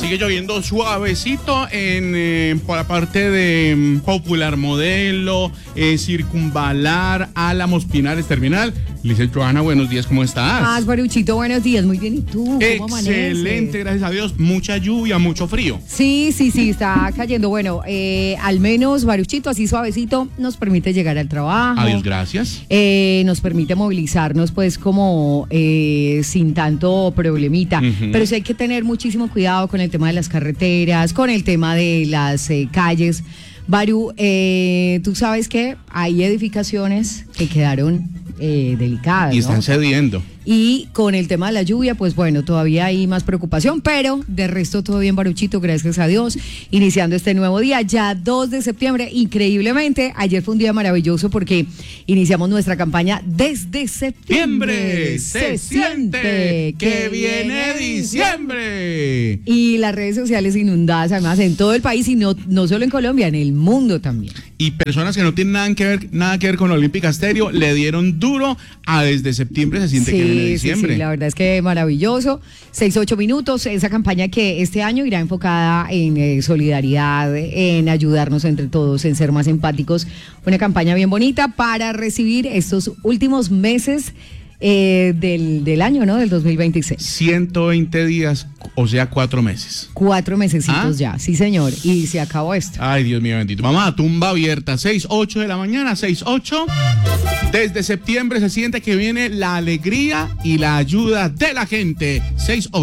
Sigue lloviendo suavecito por la parte de Popular Modelo, Circunvalar, Álamos, Pinares, Terminal. Lizeth Johanna, buenos días, ¿cómo estás? Baruchito, buenos días, muy bien, ¿y tú? ¿Cómo Excelente, amaneces? gracias a Dios. Mucha lluvia, mucho frío. Sí, está cayendo. Bueno, al menos, Baruchito, así suavecito, nos permite llegar al trabajo. Adiós, gracias. Nos permite movilizarnos, pues, como sin tanto problemita. Ujú. Pero sí hay que tener muchísimo cuidado con el tema de las carreteras, con el tema de las calles. Baru, tú sabes que hay edificaciones que quedaron delicadas, Y están ¿no? cediendo. Y con el tema de la lluvia, pues bueno, todavía hay más preocupación, pero de resto todo bien, Baruchito, gracias a Dios. Iniciando este nuevo día, ya 2 de septiembre, increíblemente, ayer fue un día maravilloso porque iniciamos nuestra campaña desde septiembre. Se siente que viene diciembre. Y las redes sociales inundadas, además, en todo el país y no solo en Colombia, en el mundo también. Y personas que no tienen nada que ver con Olímpica Estéreo le dieron duro a desde septiembre se siente que viene diciembre. Sí, la verdad es que maravilloso. 6-8 minutos, esa campaña que este año irá enfocada en solidaridad, en ayudarnos entre todos, en ser más empáticos. Una campaña bien bonita para recibir estos últimos meses del año, ¿no? Del 2026. 120 días, o sea, 4 meses. 4 mesecitos ya, sí señor, y se acabó esto. Ay, Dios mío bendito. Vamos a tumba abierta, 6-8 de la mañana, 6-8. Desde septiembre se siente que viene la alegría y la ayuda de la gente. 6-8.